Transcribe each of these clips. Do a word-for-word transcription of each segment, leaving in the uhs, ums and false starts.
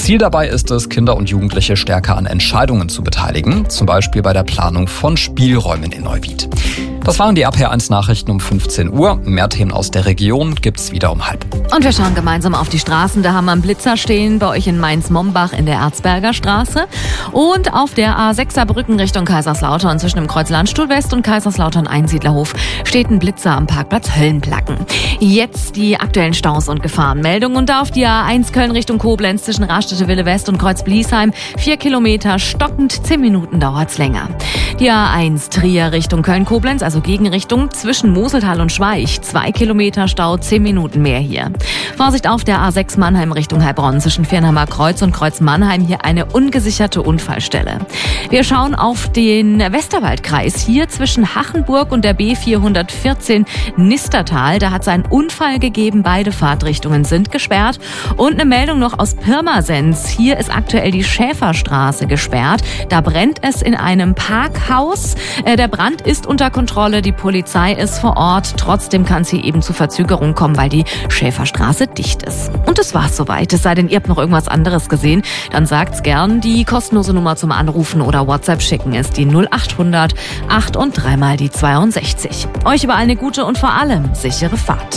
Ziel dabei ist es, Kinder und Jugendliche stärker an Entscheidungen zu beteiligen, zum Beispiel bei der Planung von Spielräumen in Neuwied. Das waren die R P R eins Nachrichten um fünfzehn Uhr. Mehr Themen aus der Region gibt's wieder um halb. Und wir schauen gemeinsam auf die Straßen. Da haben wir einen Blitzer stehen bei euch in Mainz-Mombach in der Erzberger Straße. Und auf der A sechser Brücken Richtung Kaiserslautern zwischen dem Kreuz Landstuhl West und Kaiserslautern Einsiedlerhof steht ein Blitzer am Parkplatz Höllenplacken. Jetzt die aktuellen Staus und Gefahrenmeldungen. Und da auf die A eins Köln Richtung Koblenz zwischen Raststätte Wille West und Kreuz Bliesheim. Vier Kilometer stockend, zehn Minuten dauert's länger. Die A eins Trier Richtung Köln-Koblenz, also Gegenrichtung zwischen Moseltal und Schweich. Zwei Kilometer Stau, zehn Minuten mehr hier. Vorsicht auf der A sechs Mannheim Richtung Heilbronn zwischen Viernheimer Kreuz und Kreuz Mannheim. Hier eine ungesicherte Unfallstelle. Wir schauen auf den Westerwaldkreis. Hier zwischen Hachenburg und der B vierhundertvierzehn Nistertal. Da hat es einen Unfall gegeben. Beide Fahrtrichtungen sind gesperrt. Und eine Meldung noch aus Pirmasens. Hier ist aktuell die Schäferstraße gesperrt. Da brennt es in einem Parkhaus. Der Brand ist unter Kontrolle. Die Polizei ist vor Ort. Trotzdem kann es hier eben zu Verzögerungen kommen, weil die Schäferstraße dicht ist. Und das war's soweit. Es sei denn, ihr habt noch irgendwas anderes gesehen. Dann sagt's gern. Die kostenlose Nummer zum Anrufen oder WhatsApp schicken ist die null acht hundert acht und dreimal die zweiundsechzig. Euch überall eine gute und vor allem sichere Fahrt.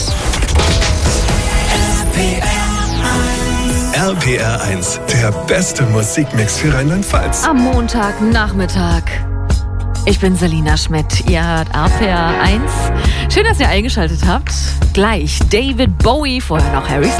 R P R eins, der beste Musikmix für Rheinland-Pfalz. Am Montagnachmittag. Ich bin Selina Schmidt, ihr hört R P R eins. Schön, dass ihr eingeschaltet habt. Gleich David Bowie, vorher noch Harry